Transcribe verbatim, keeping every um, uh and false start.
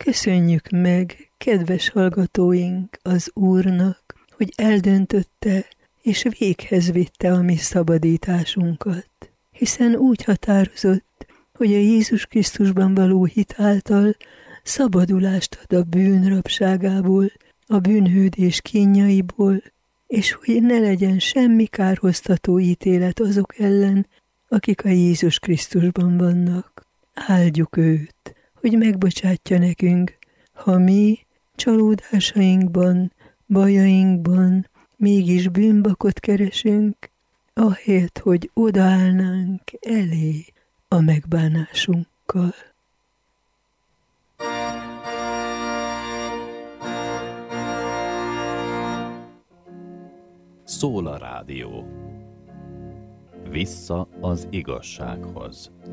Köszönjük meg, kedves hallgatóink, az Úrnak, hogy eldöntötte és véghez vitte a mi szabadításunkat, hiszen úgy határozott, hogy a Jézus Krisztusban való hit által szabadulást ad a bűn rabságából, a bűnhődés kínjaiból, és hogy ne legyen semmi kárhoztató ítélet azok ellen, akik a Jézus Krisztusban vannak. Áldjuk őt, hogy megbocsátja nekünk, ha mi csalódásainkban, bajainkban mégis bűnbakot keresünk, ahelyett, hogy odaállnánk elé a megbánásunkkal. Szól a rádió. Vissza az igazsághoz.